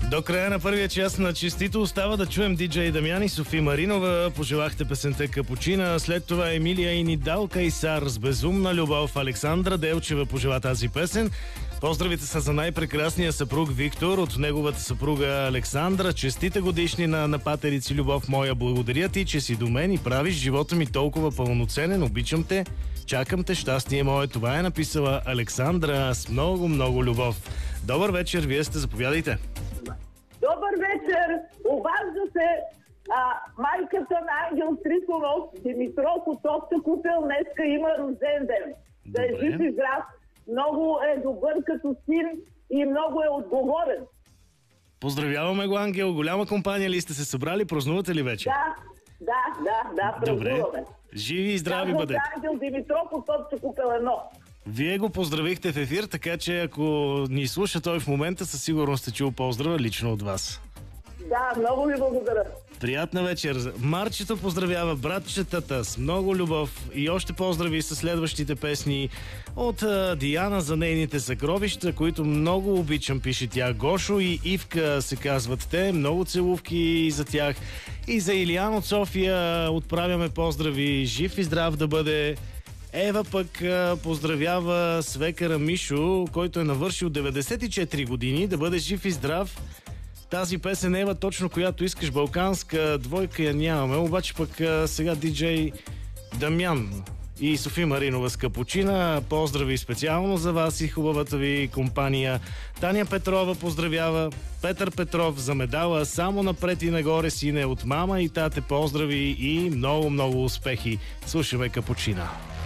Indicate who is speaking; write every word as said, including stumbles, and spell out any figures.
Speaker 1: До края на първия час на Честито остава да чуем диджей Дамян и Софи Маринова. Пожелахте песента Капучина. След това Емилия и Нидал Кайсар с Безумна любов. Александра Делчева пожела тази песен. Поздравите са за най-прекрасния съпруг Виктор от неговата съпруга Александра. Честита годишнина на патерици любов моя. Благодаря ти, че си до мен и правиш живота ми толкова пълноценен. Обичам те, чакам те, щастие мое. Това е написала Александра с много, много любов. Добър вечер, вие сте, заповядайте.
Speaker 2: Добър вечер! Обажда се а, майката на Ангел Трифонов, Димитров от Овча купел, днеска има рожден ден. Да е жив и здрав, много е добър като син и много е отговорен.
Speaker 1: Поздравяваме го, Ангел. Голяма компания ли сте се събрали? Празнувате ли вече?
Speaker 2: Да, да, да, да, празнуваме.
Speaker 1: Добре. Живи и здрави
Speaker 2: да,
Speaker 1: бъдете.
Speaker 2: Ангел Димитров от Овча купел едно.
Speaker 1: Вие го поздравихте в ефир, така че ако ни слуша той в момента, със сигурност сте чул поздрава лично от вас.
Speaker 2: Да, много ви благодаря.
Speaker 1: Приятна вечер. Марчето поздравява братчетата с много любов и още поздрави с следващите песни от а, Диана за нейните съкровища, които много обичам, пише тя. Гошо и Ивка се казват те. Много целувки за тях. И за Илиян от София отправяме поздрави. Жив и здрав да бъде. Ева пък а, поздравява свекъра Мишо, който е навършил деветдесет и четири години, да бъде жив и здрав. Тази песен, Ева, точно която искаш, балканска двойка я нямаме, обаче пък а, сега диджей Дамян и Софи Маринова с Капучина. Поздрави специално за вас и хубавата ви компания. Таня Петрова поздравява. Петър Петров за медала. Само напред и нагоре, сине, от мама и тате. Поздрави и много, много успехи. Слушаме Капучина.